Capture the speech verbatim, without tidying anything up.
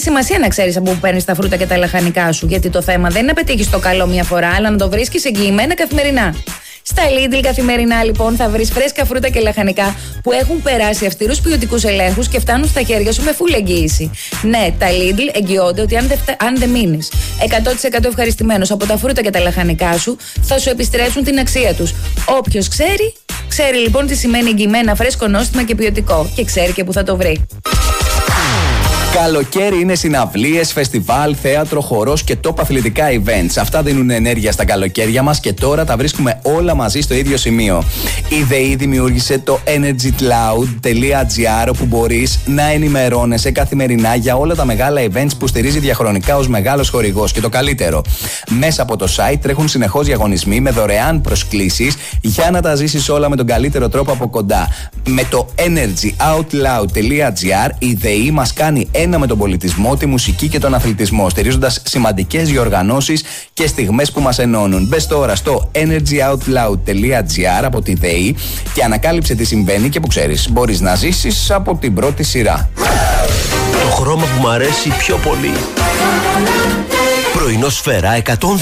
σημασία να ξέρεις από πού παίρνεις τα φρούτα και τα λαχανικά σου, γιατί το θέμα δεν είναι να πετύχεις το καλό μία φορά, αλλά να το βρίσκεις εγγυημένα καθημερινά. Στα Lidl καθημερινά λοιπόν θα βρεις φρέσκα φρούτα και λαχανικά που έχουν περάσει αυστηρούς ποιοτικούς ελέγχους και φτάνουν στα χέρια σου με full εγγύηση. Ναι, τα Lidl εγγυώνται ότι αν δεν δε μείνεις εκατό τοις εκατό ευχαριστημένος από τα φρούτα και τα λαχανικά σου, θα σου επιστρέψουν την αξία τους. Όποιος ξέρει, ξέρει λοιπόν τι σημαίνει εγγυημένα φρέσκο, νόστιμα και ποιοτικό, και ξέρει και που θα το βρει. Καλοκαίρι είναι συναυλίες, φεστιβάλ, θέατρο, χορός και top αθλητικά events. Αυτά δίνουν ενέργεια στα καλοκαίρια μας και τώρα τα βρίσκουμε όλα μαζί στο ίδιο σημείο. Η ΔΕΗ δημιούργησε το energy cloud τελεία τζι άρ, όπου μπορείς να ενημερώνεσαι καθημερινά για όλα τα μεγάλα events που στηρίζει διαχρονικά ως μεγάλος χορηγός. Και το καλύτερο, μέσα από το site τρέχουν συνεχώς διαγωνισμοί με δωρεάν προσκλήσεις για να τα ζήσεις όλα με τον καλύτερο τρόπο από κοντά. Με το energy out loud τελεία τζι άρ η ΔΕΗ μας κάνει ένα με τον πολιτισμό, τη μουσική και τον αθλητισμό, στηρίζοντας σημαντικές διοργανώσεις και στιγμές που μας ενώνουν. Μπες τώρα στο energy out loud τελεία τζι άρ από τη ΔΕΗ και ανακάλυψε τι συμβαίνει και που ξέρεις, μπορείς να ζήσεις από την πρώτη σειρά. Το χρώμα που μου αρέσει πιο πολύ. Πρωινό Σφαίρα εκατόν